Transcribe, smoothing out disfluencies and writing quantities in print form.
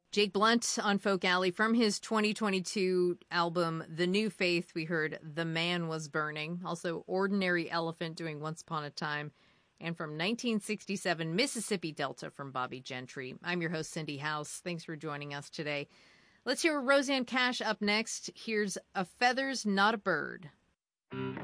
Jake Blunt on Folk Alley from his 2022 album, The New Faith. We heard The Man Was Burning. Also, Ordinary Elephant doing Once Upon a Time. And from 1967, Mississippi Delta from Bobby Gentry. I'm your host, Cindy House. Thanks for joining us today. Let's hear Rosanne Cash up next. Here's A Feather's Not a Bird.